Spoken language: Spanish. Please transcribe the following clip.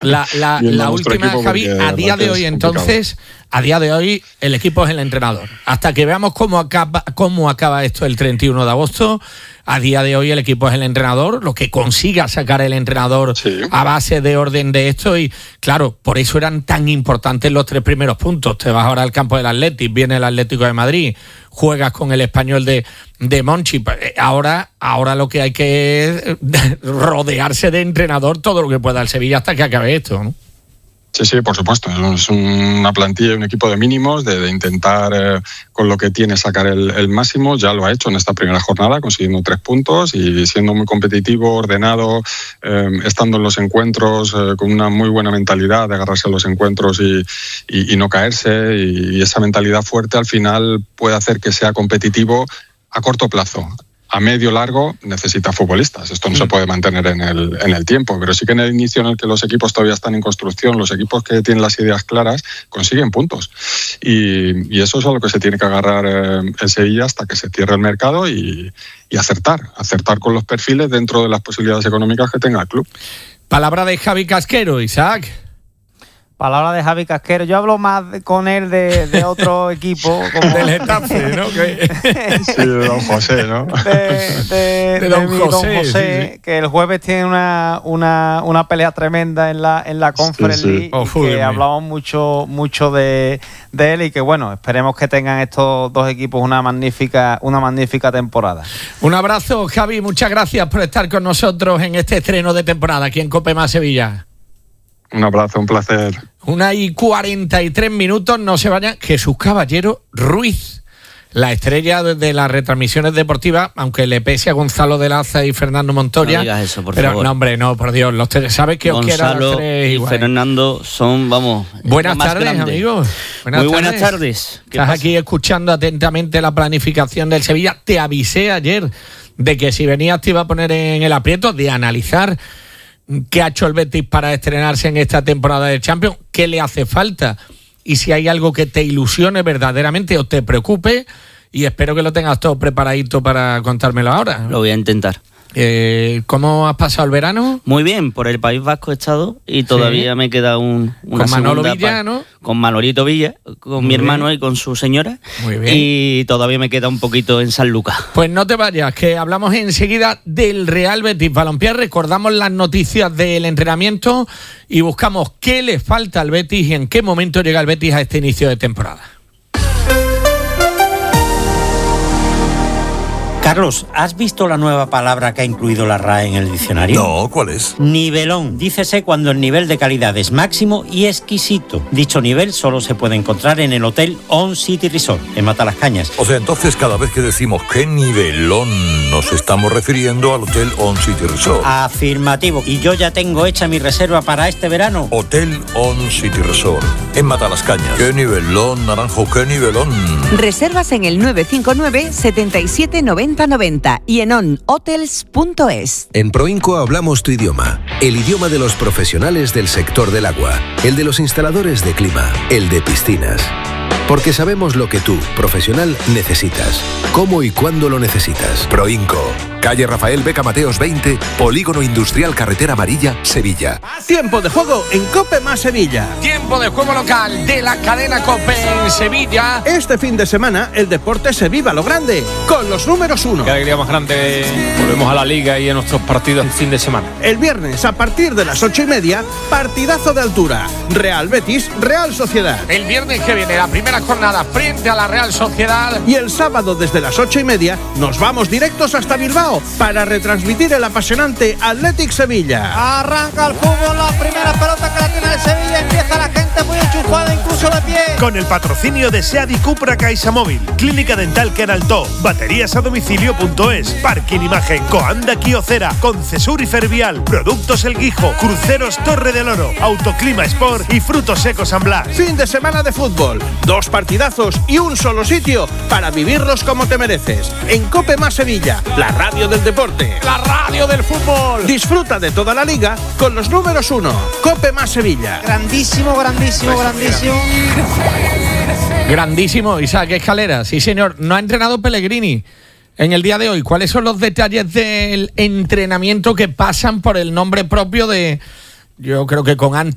La última, Javi, a día de hoy entonces, a día de hoy el equipo es el entrenador. Hasta que veamos cómo acaba esto el 31 de agosto, a día de hoy el equipo es el entrenador, lo que consiga sacar el entrenador a base de orden de esto. Y claro, por eso eran tan importantes los 3 primeros puntos. Te vas ahora al campo del Athletic, viene el Atlético de Madrid, juegas con el Español de Monchi. Ahora lo que hay que es rodearse de entrenador todo lo que pueda el Sevilla hasta que acabe esto, ¿no? Sí, por supuesto. Es una plantilla y un equipo de mínimos, de intentar con lo que tiene sacar el máximo. Ya lo ha hecho en esta primera jornada, consiguiendo 3 puntos y siendo muy competitivo, ordenado, estando en los encuentros con una muy buena mentalidad de agarrarse a los encuentros y no caerse. Y esa mentalidad fuerte al final puede hacer que sea competitivo a corto plazo. A medio largo necesita futbolistas. Esto no se puede mantener en el tiempo, pero sí que en el inicio en el que los equipos todavía están en construcción, los equipos que tienen las ideas claras consiguen puntos. Y eso es a lo que se tiene que agarrar el Sevilla hasta que se cierre el mercado y acertar con los perfiles dentro de las posibilidades económicas que tenga el club. Palabra de Javi Casquero, Isaac. Palabra de Javi Casquero. Yo hablo más con él de otro equipo. Como del Getafe, ¿no? Sí, de don José, ¿no? De don José, sí. Que el jueves tiene una pelea tremenda en la Conference League. Que hablamos mucho de él y que, bueno, esperemos que tengan estos dos equipos una magnífica temporada. Un abrazo, Javi. Muchas gracias por estar con nosotros en este estreno de temporada aquí en COPE Más Sevilla. Un abrazo, un placer. 1:43, no se vayan. Jesús Caballero Ruiz, la estrella de las retransmisiones deportivas, aunque le pese a Gonzalo de Laza y Fernando Montoya. No digas eso, por pero, favor. No, hombre, no, por Dios. Los tres, ¿sabes que os quiero a los tres igual? Y Fernando son, Buenas tardes, amigos. Buenas tardes. Estás aquí escuchando atentamente la planificación del Sevilla. Te avisé ayer de que si venías te iba a poner en el aprieto de analizar qué ha hecho el Betis para estrenarse en esta temporada de Champions, qué le hace falta y si hay algo que te ilusione verdaderamente o te preocupe, y espero que lo tengas todo preparadito para contármelo ahora. Lo voy a intentar. ¿Cómo has pasado el verano? Muy bien, por el País Vasco he estado y todavía me queda una con Manolo Villa, ¿no? Con Manolito Villa, con mi hermano y con su señora. Muy bien. Y todavía me queda un poquito en San Lucas. Pues no te vayas, que hablamos enseguida del Real Betis Balompié. Recordamos las noticias del entrenamiento y buscamos qué le falta al Betis y en qué momento llega el Betis a este inicio de temporada. Carlos, ¿has visto la nueva palabra que ha incluido la RAE en el diccionario? No, ¿cuál es? Nivelón. Dícese cuando el nivel de calidad es máximo y exquisito. Dicho nivel solo se puede encontrar en el Hotel On City Resort, en Matalascañas. O sea, entonces cada vez que decimos qué nivelón, nos estamos refiriendo al Hotel On City Resort. Afirmativo. Y yo ya tengo hecha mi reserva para este verano. Hotel On City Resort, en Matalascañas. ¡Qué nivelón, Naranjo, qué nivelón! Reservas en el 959 77 90 90 y en onhotels.es. En Proinco hablamos tu idioma, el idioma de los profesionales del sector del agua, el de los instaladores de clima, el de piscinas. Porque sabemos lo que tú, profesional, necesitas, cómo y cuándo lo necesitas. Proinco, calle Rafael Beca Mateos 20, Polígono Industrial Carretera Amarilla, Sevilla. Tiempo de juego en COPE Más Sevilla. Tiempo de juego local de la cadena COPE en Sevilla. Este fin de semana el deporte se viva a lo grande, con los números 1. Qué alegría más grande, volvemos a la Liga y a nuestros partidos el fin de semana. El viernes a partir de las 8:30, partidazo de altura, Real Betis, Real Sociedad. El viernes que viene la primera jornada frente a la Real Sociedad. Y el sábado desde las 8:30 nos vamos directos hasta Bilbao para retransmitir el apasionante Athletic Sevilla. Arranca el fútbol, la primera pelota que la tiene el Sevilla, empieza la gente muy enchufada, incluso de pie. Con el patrocinio de Seat y Cupra CaixaMóvil, Clínica Dental Queraltó, Baterías a domicilio.es, Parking Imagen, Coanda Quiocera, Concesur y Fervial, Productos El Guijo, Cruceros Torre del Oro, Autoclima Sport y Frutos Secos San Blas. Fin de semana de fútbol, 2 partidazos y un solo sitio para vivirlos como te mereces. En COPE Más Sevilla, la radio del deporte, la radio del fútbol. Disfruta de toda la liga con los números 1. COPE Más Sevilla. Grandísimo. Grandísimo, Isaac Escalera. Sí, señor. No ha entrenado Pellegrini en el día de hoy. ¿Cuáles son los detalles del entrenamiento que pasan por el nombre propio de... Yo creo que con